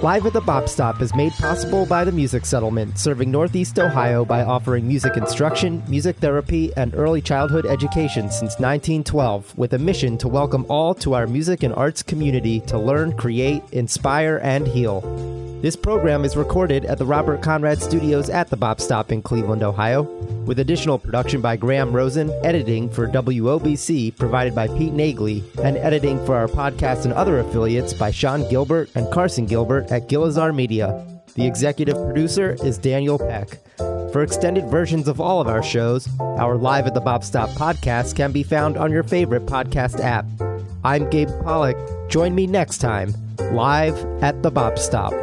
Live at the Bop Stop is made possible by the Music Settlement, serving Northeast Ohio by offering music instruction, music therapy, and early childhood education since 1912, with a mission to welcome all to our music and arts community to learn, create, inspire, and heal. This program is recorded at the Robert Conrad Studios at the Bop Stop in Cleveland, Ohio, with additional production by Graham Rosen, editing for WOBC provided by Pete Nagley, and editing for our podcast and other affiliates by Sean Gilbert and Carson Gilbert at Gilizar Media. The executive producer is Daniel Peck. For extended versions of all of our shows, our Live at the Bop Stop podcast can be found on your favorite podcast app. I'm Gabe Pollock. Join me next time, live at the Bop Stop.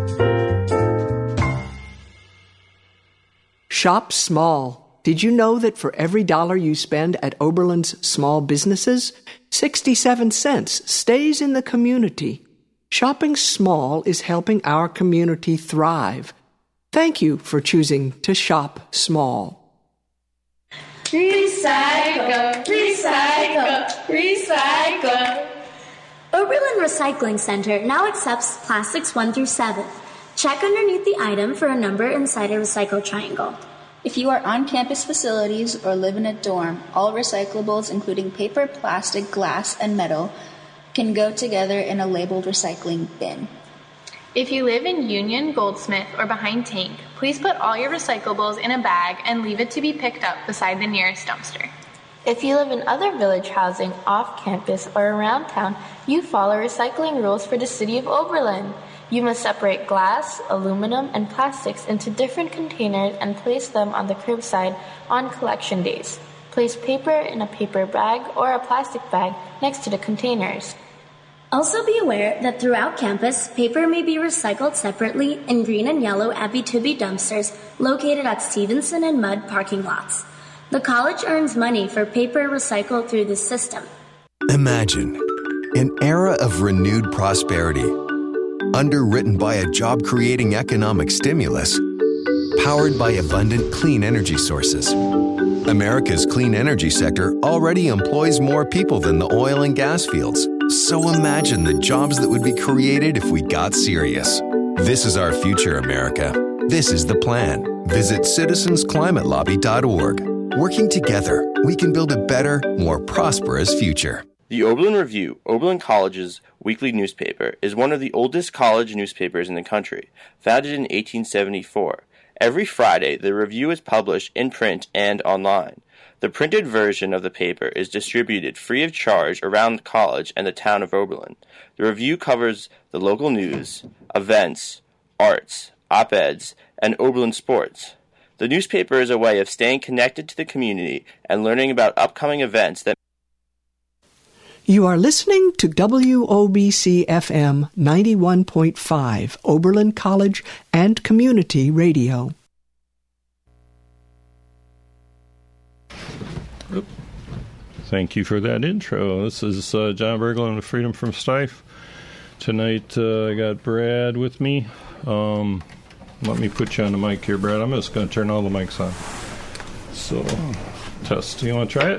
Shop small. Did you know that for every dollar you spend at Oberlin's small businesses, 67 cents stays in the community? Shopping small is helping our community thrive. Thank you for choosing to shop small. Recycle, recycle, recycle. Oberlin Recycling Center now accepts plastics 1 through 7. Check underneath the item for a number inside a recycle triangle. If you are on campus facilities or live in a dorm, all recyclables, including paper, plastic, glass, and metal, can go together in a labeled recycling bin. If you live in Union, Goldsmith, or behind Tank, please put all your recyclables in a bag and leave it to be picked up beside the nearest dumpster. If you live in other village housing, off campus, or around town, you follow recycling rules for the city of Oberlin. You must separate glass, aluminum, and plastics into different containers and place them on the curbside on collection days. Place paper in a paper bag or a plastic bag next to the containers. Also be aware that throughout campus, paper may be recycled separately in green and yellow Abby-Tubby dumpsters located at Stevenson and Mudd parking lots. The college earns money for paper recycled through this system. Imagine an era of renewed prosperity, underwritten by a job-creating economic stimulus, powered by abundant clean energy sources. America's clean energy sector already employs more people than the oil and gas fields. So imagine the jobs that would be created if we got serious. This is our future, America. This is the plan. Visit citizensclimatelobby.org. Working together, we can build a better, more prosperous future. The Oberlin Review, Oberlin College's weekly newspaper, is one of the oldest college newspapers in the country, founded in 1874. Every Friday, the review is published in print and online. The printed version of the paper is distributed free of charge around the college and the town of Oberlin. The review covers the local news, events, arts, op-eds, and Oberlin sports. The newspaper is a way of staying connected to the community and learning about upcoming events that... You are listening to WOBC-FM 91.5, Oberlin College and Community Radio. Thank you for that intro. This is John Berglund with Freedom from Strife. Tonight I got Brad with me. Let me put you on the mic here, Brad. I'm just going to turn all the mics on. So, test. You want to try it?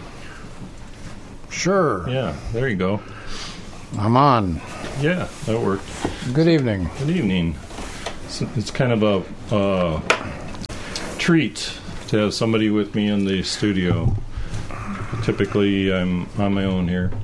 Sure. Yeah, there you go. I'm on. Yeah, that worked. Good evening. Good evening. It's kind of a treat to have somebody with me in the studio. Typically, I'm on my own here.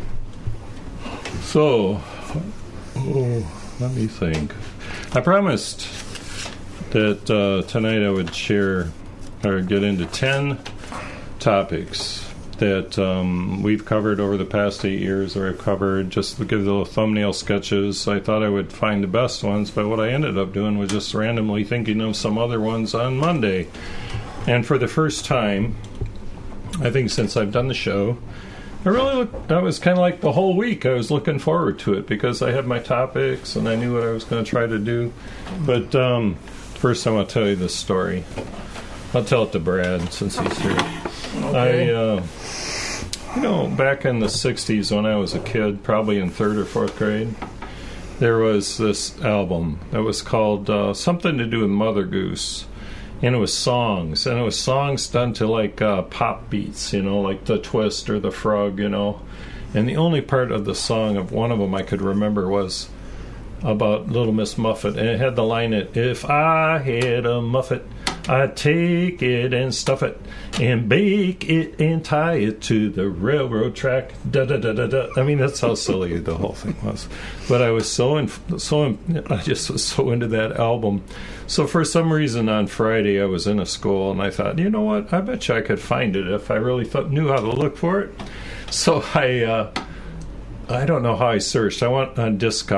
So, let me think. I promised that tonight I would share or get into 10 topics that we've covered over the past 8 years, or I've covered, just to give little thumbnail sketches. I thought I would find the best ones, but what I ended up doing was just randomly thinking of some other ones on Monday. And for the first time, I think since I've done the show, I was kind of like the whole week I was looking forward to it because I had my topics and I knew what I was going to try to do. But first I want to tell you this story. I'll tell it to Brad since he's here. Okay. Back in the 60s when I was a kid, probably in 3rd or 4th grade, there was this album that was called something to do with Mother Goose. And it was songs. And it was songs done to like pop beats, like the Twist or the Frog, And the only part of the song of one of them I could remember was about Little Miss Muffet, and it had the line that, if I had a Muffet, I'd take it and stuff it and bake it and tie it to the railroad track. Da da da da da. I mean, that's how silly the whole thing was. But I was I just was so into that album. So for some reason on Friday I was in a school and I thought, you know what? I bet you I could find it if I really knew how to look for it. So I don't know how I searched. I went on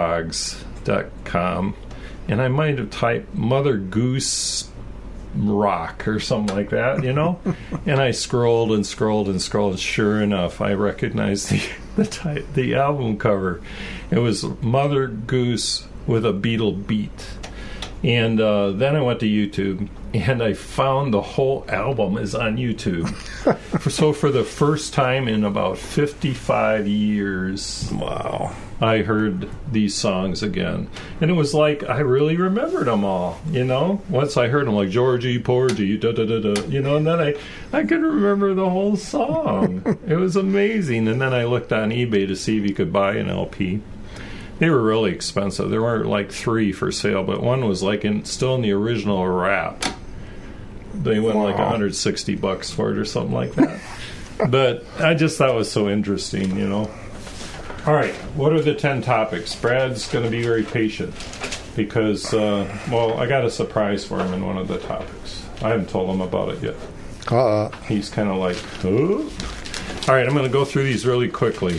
Discogs.com and I might have typed Mother Goose rock or something like that, you know. And I scrolled and scrolled and scrolled, and sure enough I recognized the album cover. It was Mother Goose with a Beatle beat. And then I went to YouTube and I found the whole album is on YouTube. So for the first time in about 55 years, wow, I heard these songs again. And it was like I really remembered them all, you know. Once I heard them, like Georgie, Porgy, da-da-da-da, you know, and then I could remember the whole song. It was amazing. And then I looked on eBay to see if you could buy an LP. They were really expensive. There were like 3 for sale, but one was like still in the original wrap. They went like $160 for it or something like that. But I just thought it was so interesting, you know. All right, what are the 10 topics? Brad's going to be very patient because, I got a surprise for him in one of the topics. I haven't told him about it yet. He's kind of like, oh. All right, I'm going to go through these really quickly.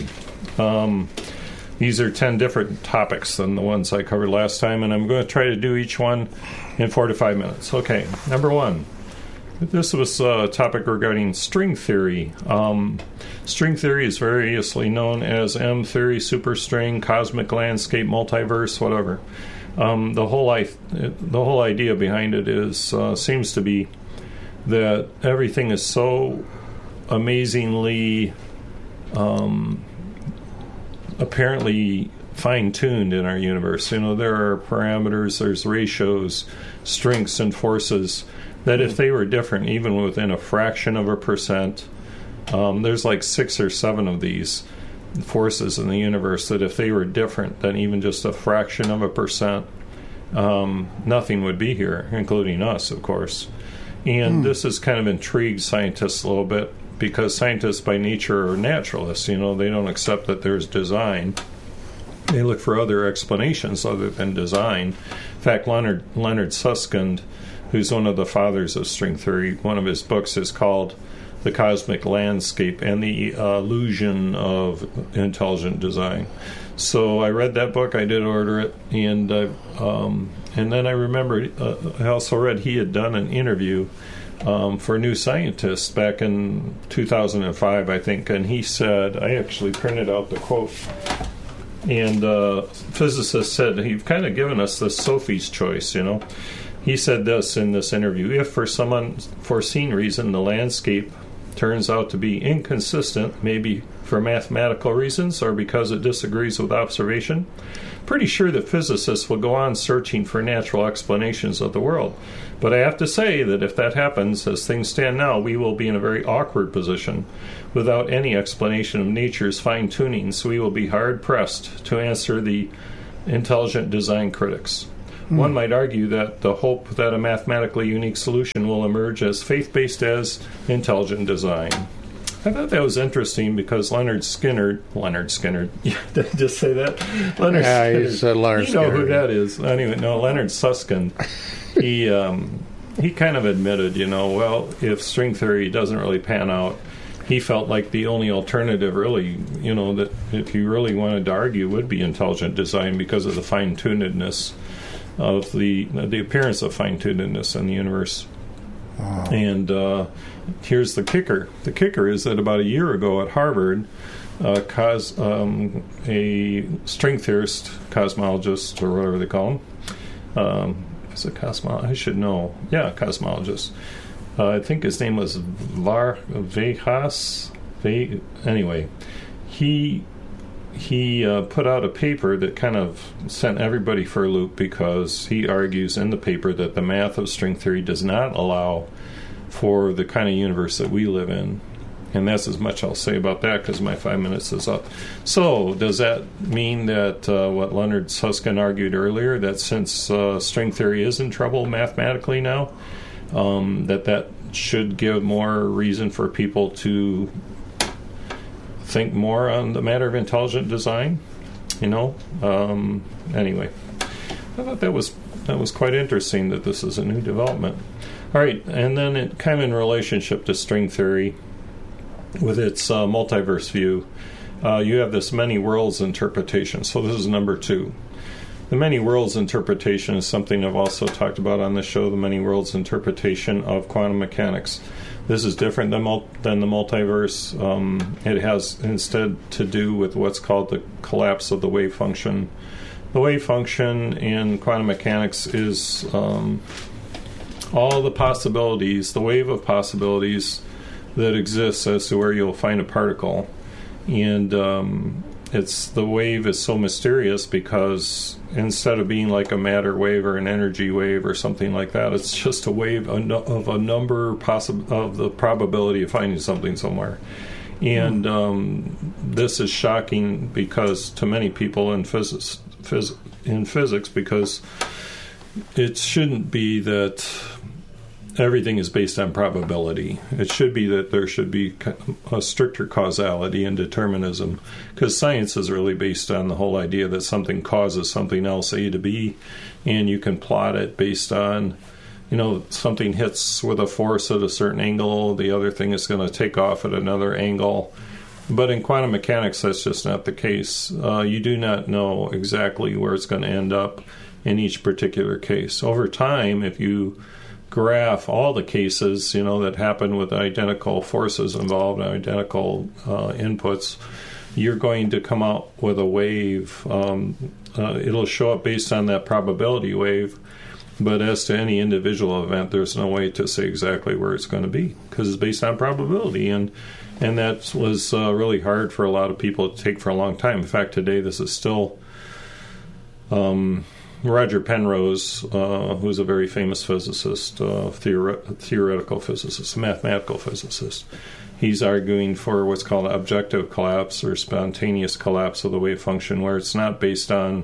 These are 10 different topics than the ones I covered last time, and I'm going to try to do each one in 4 to 5 minutes. Okay, number 1. This was a topic regarding string theory. String theory is variously known as M theory, superstring, cosmic landscape, multiverse, whatever. The whole idea behind it is seems to be that everything is so amazingly apparently fine-tuned in our universe. You know, there are parameters, there's ratios, strengths, and forces that if they were different, even within a fraction of a percent, there's like 6 or 7 of these forces in the universe that if they were different than even just a fraction of a percent, nothing would be here, including us, of course. And this has kind of intrigued scientists a little bit, because scientists by nature are naturalists. You know, they don't accept that there's design. They look for other explanations other than design. In fact, Leonard Susskind, who's one of the fathers of string theory, one of his books is called The Cosmic Landscape and the Illusion of Intelligent Design. So I read that book, I did order it, and then I remembered, I also read he had done an interview for New Scientist back in 2005, I think, and he said, I actually printed out the quote, and physicist said, he's kind of given us this Sophie's choice, you know. He said this in this interview: if for some unforeseen reason the landscape turns out to be inconsistent, maybe for mathematical reasons or because it disagrees with observation, pretty sure that physicists will go on searching for natural explanations of the world. But I have to say that if that happens, as things stand now, we will be in a very awkward position. Without any explanation of nature's fine-tuning, so we will be hard-pressed to answer the intelligent design critics. One might argue that the hope that a mathematically unique solution will emerge as faith-based as intelligent design. I thought that was interesting because Leonard Skinner, did I just say that? Leonard Skinner. He said Leonard Skinner. You know who that is. Anyway, no, Leonard Susskind. He kind of admitted, you know, well, if string theory doesn't really pan out, he felt like the only alternative really, you know, that if you really wanted to argue would be intelligent design because of the fine-tunedness of the appearance of fine-tunedness in the universe. Wow. And here's the kicker. The kicker is that about a year ago at Harvard, a string theorist, cosmologist, or whatever they call him, is it cosmologist? I should know. Yeah, cosmologist. I think his name was Vehas. Anyway, he put out a paper that kind of sent everybody for a loop because he argues in the paper that the math of string theory does not allow for the kind of universe that we live in. And that's as much I'll say about that because my 5 minutes is up. So, does that mean that what Leonard Susskind argued earlier, that since string theory is in trouble mathematically now, that should give more reason for people to think more on the matter of intelligent design? Anyway, I thought that was quite interesting that this is a new development. All right, and then it kind of in relationship to string theory, with its multiverse view, you have this many worlds interpretation. So this is number 2. The many worlds interpretation is something I've also talked about on the show, the many worlds interpretation of quantum mechanics. This is different than the multiverse. It has instead to do with what's called the collapse of the wave function. The wave function in quantum mechanics is all the possibilities, the wave of possibilities that exists as to where you'll find a particle. And the wave is so mysterious because instead of being like a matter wave or an energy wave or something like that, it's just a wave of a number of the probability of finding something somewhere. And this is shocking because to many people in physics, because it shouldn't be that everything is based on probability. It should be that there should be a stricter causality and determinism, because science is really based on the whole idea that something causes something else, A to B, and you can plot it based on, something hits with a force at a certain angle, the other thing is going to take off at another angle. But in quantum mechanics, that's just not the case. You do not know exactly where it's going to end up in each particular case. Over time, if you graph all the cases, that happen with identical forces involved and identical inputs, you're going to come out with a wave. It'll show up based on that probability wave, but as to any individual event, there's no way to say exactly where it's going to be because it's based on probability, and that was really hard for a lot of people to take for a long time. In fact, today this is still Roger Penrose, who's a very famous physicist, theoretical physicist, mathematical physicist. He's arguing for what's called objective collapse or spontaneous collapse of the wave function, where it's not based on,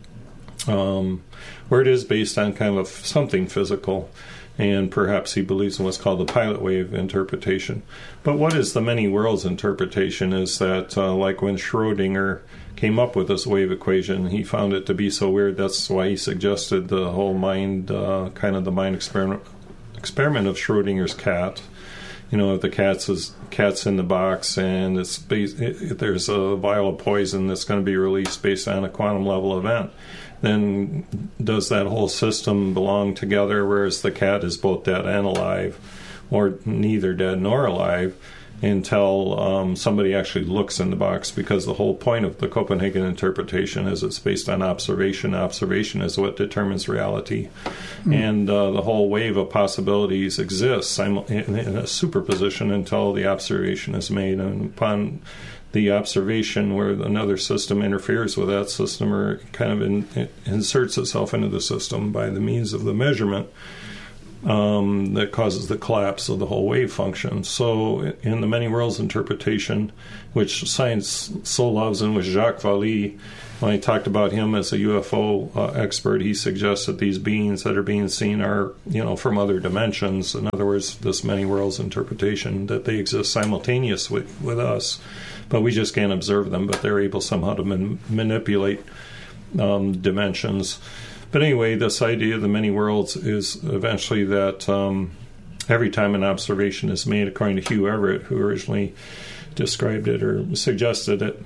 where it is based on kind of something physical, and perhaps he believes in what's called the pilot wave interpretation. But what is the many worlds interpretation is that, like when Schrodinger came up with this wave equation, he found it to be so weird. That's why he suggested the whole mind, kind of the mind experiment of Schrodinger's cat. If the cat's in the box and there's a vial of poison that's going to be released based on a quantum level event, then does that whole system belong together, whereas the cat is both dead and alive, or neither dead nor alive, until somebody actually looks in the box, because the whole point of the Copenhagen interpretation is it's based on observation. Observation is what determines reality. And the whole wave of possibilities exists in a superposition until the observation is made. And upon the observation where another system interferes with that system or kind of inserts itself into the system by the means of the measurement, that causes the collapse of the whole wave function. So in the many worlds interpretation, which science so loves, and which Jacques Vallée, when he talked about him as a UFO expert, he suggests that these beings that are being seen are, from other dimensions. In other words, this many worlds interpretation, that they exist simultaneously with us, but we just can't observe them, but they're able somehow to manipulate dimensions. But anyway, this idea of the many worlds is eventually that every time an observation is made, according to Hugh Everett, who originally described it or suggested it,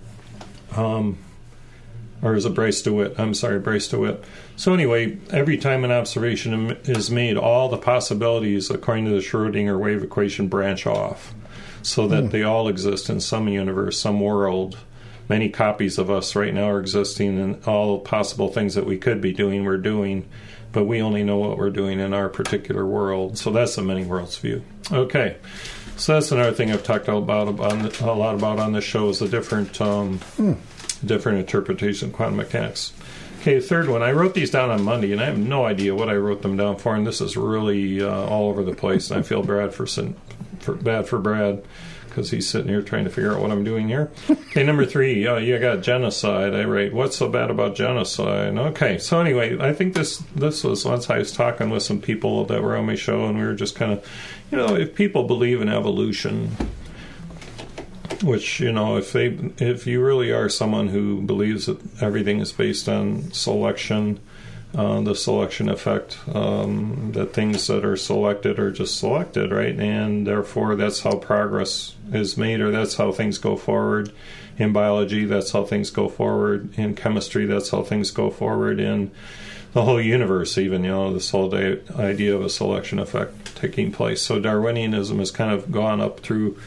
or is it Bryce DeWitt? I'm sorry, Bryce DeWitt. So anyway, every time an observation is made, all the possibilities, according to the Schrodinger wave equation, branch off, so that they all exist in some universe, some world. Many copies of us right now are existing, and all possible things that we could be doing, we're doing, but we only know what we're doing in our particular world. So that's the many worlds view. Okay, so that's another thing I've talked a lot about on this show, is the different interpretation of quantum mechanics. Okay, third one. I wrote these down on Monday, and I have no idea what I wrote them down for, and this is really all over the place, and I feel bad for Brad, because because he's sitting here trying to figure out what I'm doing here. Okay, number 3, you got genocide. I write, what's so bad about genocide? Okay, so anyway, I think this was once I was talking with some people that were on my show, and we were just kind of, if people believe in evolution, which, if you really are someone who believes that everything is based on selection, the selection effect, that things that are selected are just selected, right? And therefore that's how progress is made, or that's how things go forward. In biology, that's how things go forward. In chemistry, that's how things go forward. In the whole universe, even, this whole idea of a selection effect taking place. So Darwinianism has kind of gone up through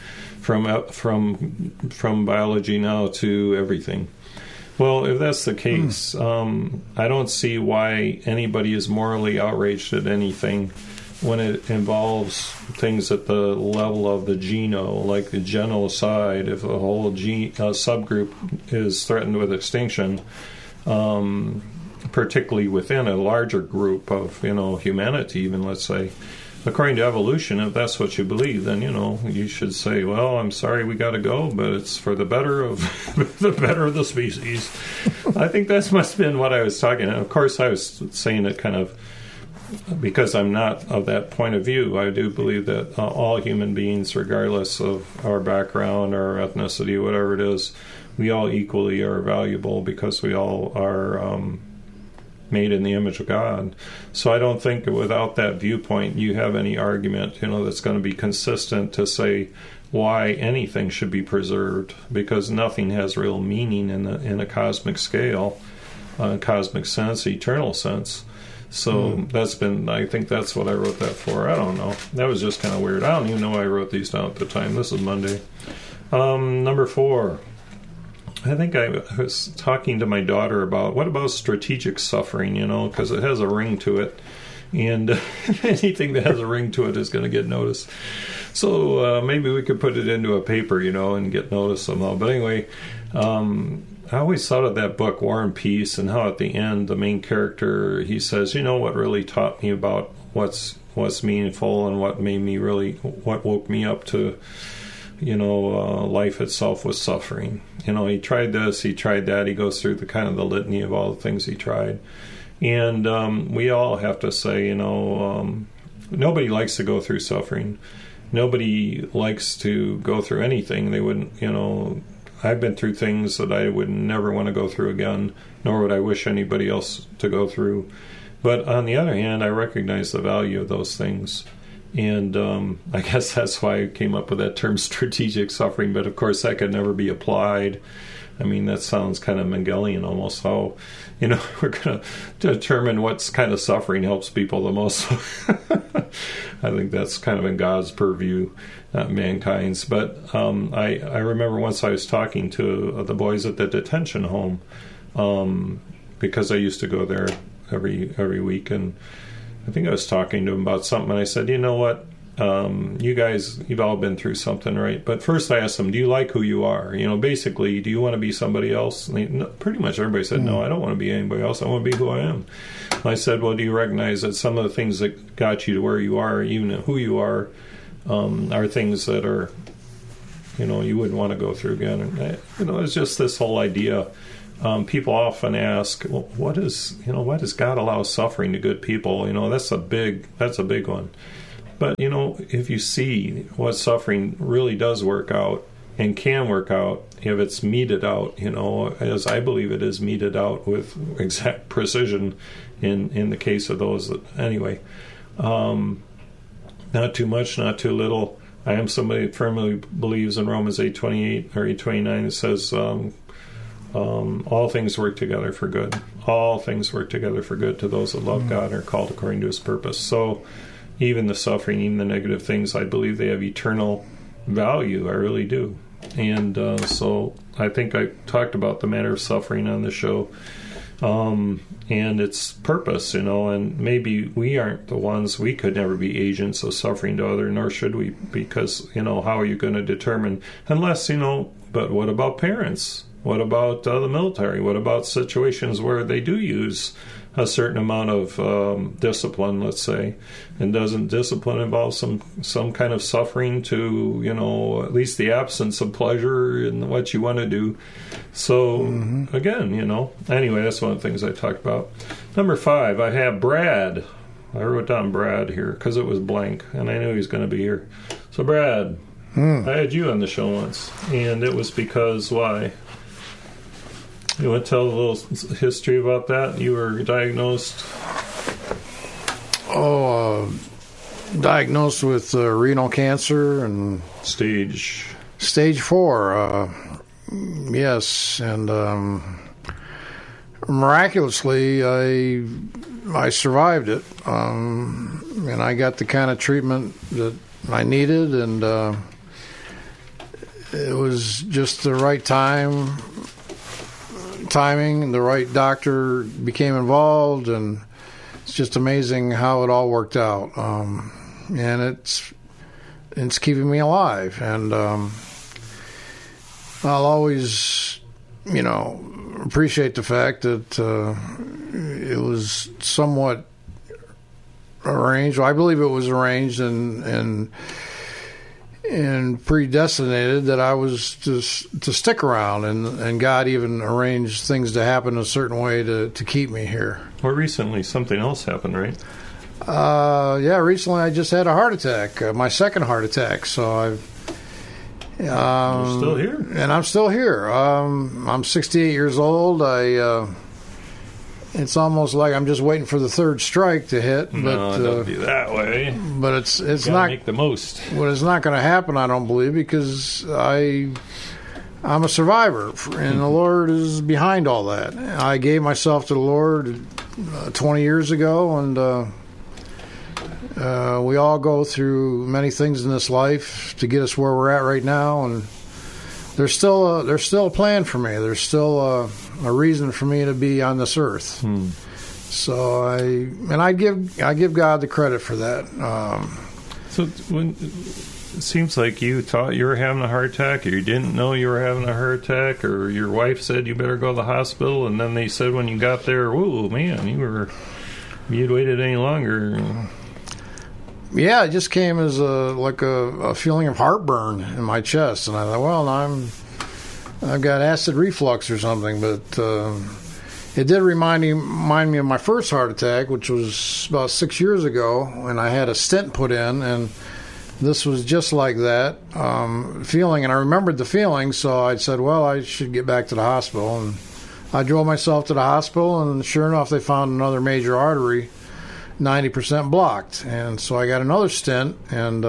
from biology now to everything. Well, if that's the case, I don't see why anybody is morally outraged at anything when it involves things at the level of the geno, like the genocide. If a whole subgroup is threatened with extinction, particularly within a larger group of humanity, even, let's say. According to evolution, if that's what you believe, then you should say, "Well, I'm sorry, we got to go, but it's for the better of the species." I think that must have been what I was talking. And of course, I was saying it kind of because I'm not of that point of view. I do believe that all human beings, regardless of our background, our ethnicity, whatever it is, we all equally are valuable because we all are made in the image of God. So I don't think without that viewpoint you have any argument, that's going to be consistent to say why anything should be preserved, because nothing has real meaning in a cosmic scale, cosmic sense, eternal sense. So I think that's what I wrote that for. I don't know. That was just kind of weird. I don't even know why I wrote these down at the time. This is Monday. Number 4. I think I was talking to my daughter about, what about strategic suffering, because it has a ring to it. And anything that has a ring to it is going to get noticed. So maybe we could put it into a paper, and get noticed somehow. But anyway, I always thought of that book, War and Peace, and how at the end, the main character, he says, what really taught me about what's meaningful and what woke me up to life itself was suffering. He tried this, he tried that. He goes through the litany of all the things he tried. And we all have to say, nobody likes to go through suffering. Nobody likes to go through anything. They wouldn't, I've been through things that I would never want to go through again, nor would I wish anybody else to go through. But on the other hand, I recognize the value of those things. And I guess that's why I came up with that term, strategic suffering. But of course, that could never be applied. I mean, that sounds kind of Mengelian almost. How, we're going to determine what kind of suffering helps people the most. I think that's kind of in God's purview, not mankind's. But I remember once I was talking to the boys at the detention home, because I used to go there every week, and I think I was talking to him about something, and I said, you know what, you guys, you've all been through something, right? But first I asked them, do you like who you are? Basically, do you want to be somebody else? And pretty much everybody said, no, I don't want to be anybody else. I want to be who I am. And I said, well, do you recognize that some of the things that got you to where you are, even who you are things that are, you wouldn't want to go through again? And, it's just this whole idea. People often ask, well, why does God allow suffering to good people? That's a big one. But, if you see what suffering really does work out and can work out, if it's meted out, as I believe it is meted out with exact precision in the case of those that, anyway, not too much, not too little. I am somebody that firmly believes in Romans 8:28 or 8:29. It says, all things work together for good. All things work together for good to those that love God and are called according to his purpose. So even the suffering, even the negative things, I believe they have eternal value. I really do. And so I think I talked about the matter of suffering on the show, and its purpose, and maybe we aren't the ones, we could never be agents of suffering to others, nor should we, because, how are you going to determine, unless, but what about parents? What about the military? What about situations where they do use a certain amount of discipline, let's say, and doesn't discipline involve some kind of suffering to, at least the absence of pleasure in what you want to do? So, again, anyway, that's one of the things I talked about. Number 5, I have Brad. I wrote down Brad here because it was blank, and I knew he was going to be here. So, Brad, I had you on the show once, and it was because, why? You want to tell a little history about that? You were diagnosed? Diagnosed with renal cancer and Stage 4. Yes, and miraculously, I survived it, and I got the kind of treatment that I needed, and it was just the right timing, and the right doctor became involved, and it's just amazing how it all worked out. And it's keeping me alive, and I'll always, appreciate the fact that it was somewhat arranged. Well, I believe it was arranged and predestinated that I was to stick around, and God even arranged things to happen a certain way to keep me here. Well, recently something else happened, right? Recently I just had a heart attack, my second heart attack. So you're still here, and I'm still here. I'm 68 years old. It's almost like I'm just waiting for the third strike to hit. No, don't be that way. But it's not make the most. Well, it's not going to happen, I don't believe, because I'm a survivor, and the Lord is behind all that. I gave myself to the Lord 20 years ago, and we all go through many things in this life to get us where we're at right now, and there's still a plan for me. There's still a reason for me to be on this earth. So I give God the credit for that. So it seems like you thought you were having a heart attack, or you didn't know you were having a heart attack, or your wife said you better go to the hospital, and then they said when you got there, whoa, man, you'd waited any longer. Yeah, it just came as a feeling of heartburn in my chest, and I thought, well, I've got acid reflux or something. But it did remind me of my first heart attack, which was about 6 years ago, and I had a stent put in, and this was just like that feeling, and I remembered the feeling, so I said, well, I should get back to the hospital, and I drove myself to the hospital, and sure enough, they found another major artery 90% blocked, and so I got another stent, and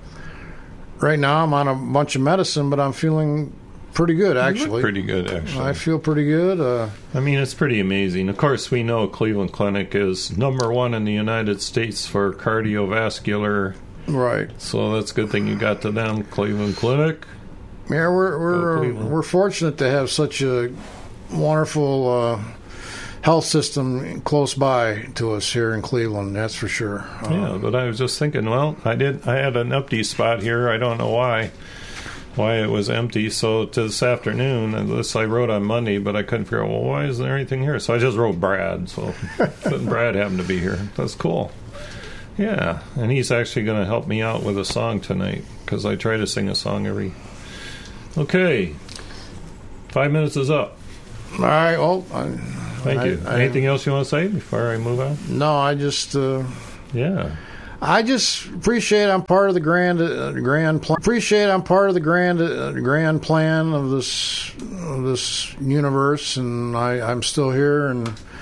right now I'm on a bunch of medicine, but I'm feeling pretty good, actually. You look pretty good, actually. I feel pretty good. It's pretty amazing. Of course, we know Cleveland Clinic is #1 in the United States for cardiovascular. Right. So that's a good thing you got to them, Cleveland Clinic. Yeah, we're fortunate to have such a wonderful health system close by to us here in Cleveland, that's for sure. But I was just thinking, well, I had an empty spot here. I don't know why it was empty. So to this afternoon, and this I wrote on Monday, but I couldn't figure out, well, why isn't there anything here? So I just wrote Brad. So Brad happened to be here. That's cool. Yeah, and he's actually going to help me out with a song tonight, because I try to sing a song every... Okay, 5 minutes is up. All right, well... Thank you. Anything else you want to say before I move on? No, I just... I just appreciate I'm part of the grand plan. Appreciate I'm part of the grand plan of this universe, and I'm still here, and